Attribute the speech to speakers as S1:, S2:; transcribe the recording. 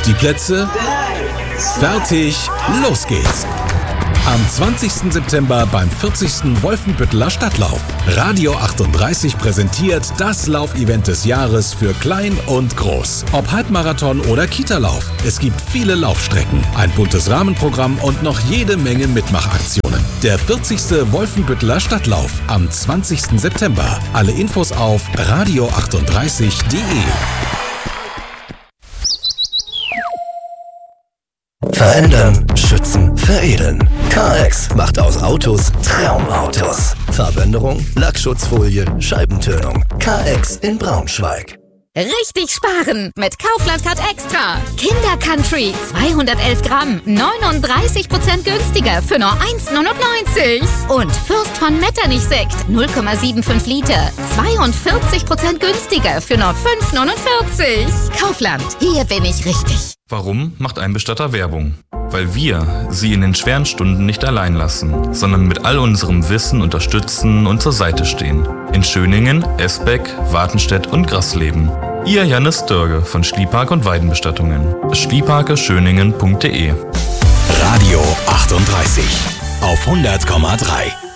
S1: die Plätze? Fertig, los geht's! Am 20. September beim 40. Wolfenbütteler Stadtlauf. Radio 38 präsentiert das Laufevent des Jahres für klein und groß. Ob Halbmarathon oder Kita-Lauf. Es gibt viele Laufstrecken, ein buntes Rahmenprogramm und noch jede Menge Mitmachaktionen. Der 40. Wolfenbütteler Stadtlauf am 20. September. Alle Infos auf radio38.de.
S2: Verändern, schützen, veredeln. KX macht aus Autos Traumautos. Farbänderung, Lackschutzfolie, Scheibentönung. KX in Braunschweig.
S3: Richtig sparen mit Kaufland Card Extra. Kinder Country 211 Gramm, 39% günstiger für nur 1,99. Und Fürst von Metternich Sekt 0,75 Liter, 42% günstiger für nur 5,49. Kaufland, hier bin ich richtig.
S4: Warum macht ein Bestatter Werbung? Weil wir sie in den schweren Stunden nicht allein lassen, sondern mit all unserem Wissen unterstützen und zur Seite stehen. In Schöningen, Esbeck, Wartenstedt und Grasleben. Ihr Jannis Dörge von Schliepark und Weidenbestattungen. schlieparkeschöningen.de.
S1: Radio 38 auf 100,3.